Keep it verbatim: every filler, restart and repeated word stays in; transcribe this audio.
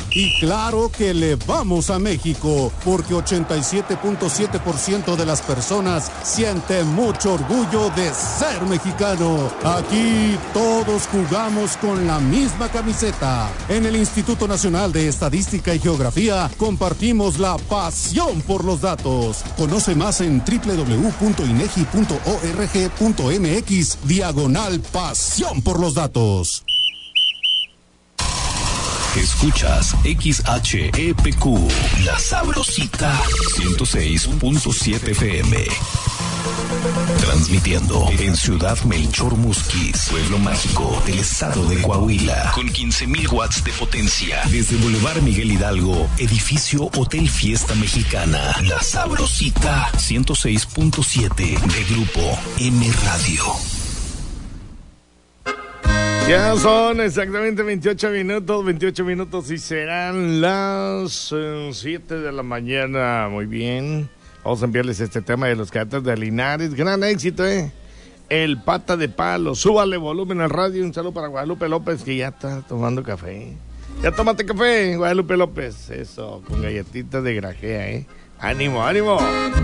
Y claro que le vamos a México, porque ochenta y siete punto siete por ciento de las personas siente mucho orgullo de ser mexicano. Aquí todos jugamos con la misma camiseta. En el Instituto Nacional de Estadística y Geografía compartimos la pasión por los datos. Conoce más en doble u doble u doble u punto inegi punto org punto mx diagonal pasión por los datos. Escuchas X H E P Q, La Sabrosita, ciento seis punto siete F M. Transmitiendo en Ciudad Melchor Musquis, pueblo mágico del estado de Coahuila, con quince mil watts de potencia. Desde Boulevard Miguel Hidalgo, edificio Hotel Fiesta Mexicana. La Sabrosita, ciento seis punto siete de Grupo M Radio. Ya son exactamente veintiocho minutos, veintiocho minutos y serán las uh, siete de la mañana. Muy bien. Vamos a enviarles este tema de los cadetes de Linares. Gran éxito, ¿eh? El Pata de Palo. Súbale volumen al radio. Un saludo para Guadalupe López, que ya está tomando café. Ya tómate café, Guadalupe López. Eso, con galletitas de grajea, ¿eh? ¡Ánimo, ánimo!